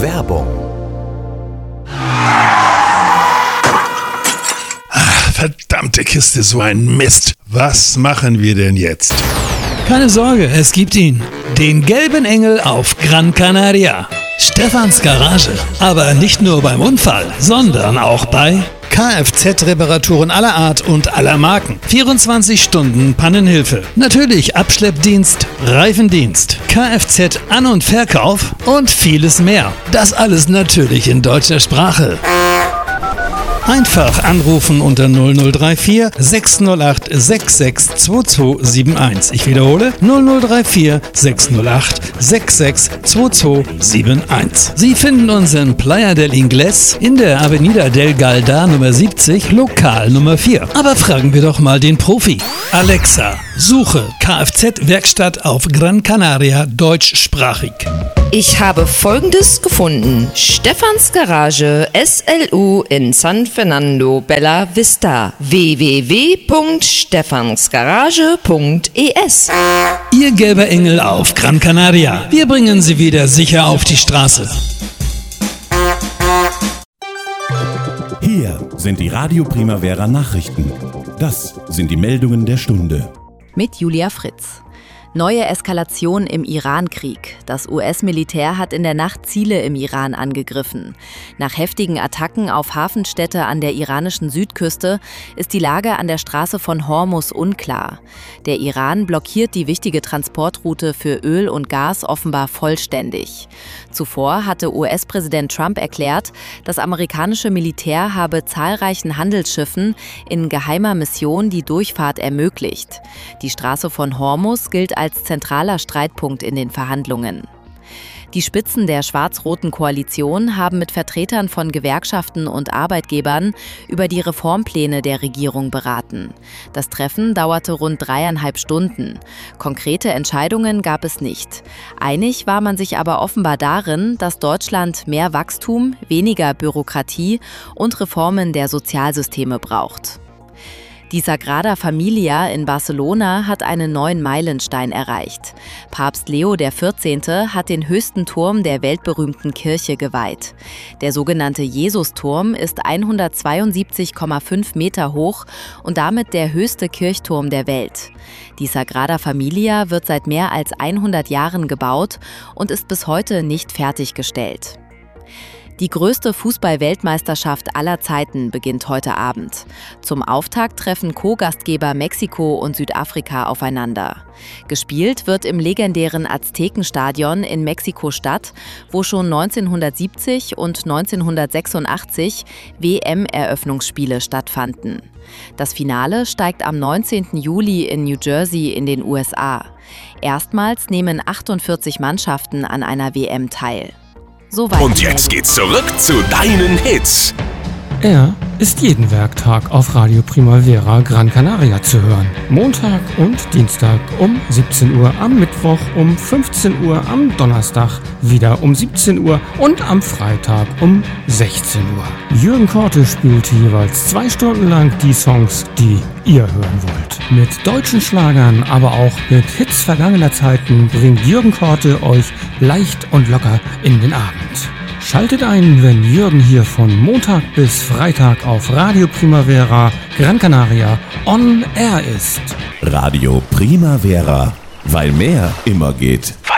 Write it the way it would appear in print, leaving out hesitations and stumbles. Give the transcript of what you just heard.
Werbung. Verdammte Kiste, so ein Mist. Was machen wir denn jetzt? Keine Sorge, es gibt ihn. Den gelben Engel auf Gran Canaria. Stefans Garage. Aber nicht nur beim Unfall, sondern auch bei Kfz-Reparaturen aller Art und aller Marken. 24 Stunden Pannenhilfe. Natürlich Abschleppdienst, Reifendienst, Kfz-An- und Verkauf und vieles mehr. Das alles natürlich in deutscher Sprache. Einfach anrufen unter 0034 608 662271. Ich wiederhole 0034 608 662271. Sie finden uns in Playa del Ingles in der Avenida del Galdar Nummer 70, Lokal Nummer 4. Aber fragen wir doch mal den Profi. Alexa, suche Kfz-Werkstatt auf Gran Canaria deutschsprachig. Ich habe Folgendes gefunden. Stefans Garage SLU in San Fernando Bella Vista. www.stefansgarage.es. Ihr gelber Engel auf Gran Canaria. Wir bringen Sie wieder sicher auf die Straße. Hier sind die Radio Primavera Nachrichten. Das sind die Meldungen der Stunde. Mit Julia Fritz. Neue Eskalation im Iran-Krieg. Das US-Militär hat in der Nacht Ziele im Iran angegriffen. Nach heftigen Attacken auf Hafenstädte an der iranischen Südküste ist die Lage an der Straße von Hormuz unklar. Der Iran blockiert die wichtige Transportroute für Öl und Gas offenbar vollständig. Zuvor hatte US-Präsident Trump erklärt, das amerikanische Militär habe zahlreichen Handelsschiffen in geheimer Mission die Durchfahrt ermöglicht. Die Straße von Hormuz gilt als zentraler Streitpunkt in den Verhandlungen. Die Spitzen der schwarz-roten Koalition haben mit Vertretern von Gewerkschaften und Arbeitgebern über die Reformpläne der Regierung beraten. Das Treffen dauerte rund 3,5 Stunden. Konkrete Entscheidungen gab es nicht. Einig war man sich aber offenbar darin, dass Deutschland mehr Wachstum, weniger Bürokratie und Reformen der Sozialsysteme braucht. Die Sagrada Familia in Barcelona hat einen neuen Meilenstein erreicht. Papst Leo XIV. Hat den höchsten Turm der weltberühmten Kirche geweiht. Der sogenannte Jesusturm ist 172,5 Meter hoch und damit der höchste Kirchturm der Welt. Die Sagrada Familia wird seit mehr als 100 Jahren gebaut und ist bis heute nicht fertiggestellt. Die größte Fußball-Weltmeisterschaft aller Zeiten beginnt heute Abend. Zum Auftakt treffen Co-Gastgeber Mexiko und Südafrika aufeinander. Gespielt wird im legendären Aztekenstadion in Mexiko-Stadt, wo schon 1970 und 1986 WM-Eröffnungsspiele stattfanden. Das Finale steigt am 19. Juli in New Jersey in den USA. Erstmals nehmen 48 Mannschaften an einer WM teil. Und jetzt geht's zurück zu deinen Hits. Er ist jeden Werktag auf Radio Primavera Gran Canaria zu hören. Montag und Dienstag um 17 Uhr, am Mittwoch um 15 Uhr, am Donnerstag wieder um 17 Uhr und am Freitag um 16 Uhr. Jürgen Korte spielt jeweils 2 Stunden lang die Songs, die ihr hören wollt. Mit deutschen Schlagern, aber auch mit Hits vergangener Zeiten bringt Jürgen Korte euch leicht und locker in den Abend. Schaltet ein, wenn Jürgen hier von Montag bis Freitag auf Radio Primavera Gran Canaria on Air ist. Radio Primavera, weil mehr immer geht.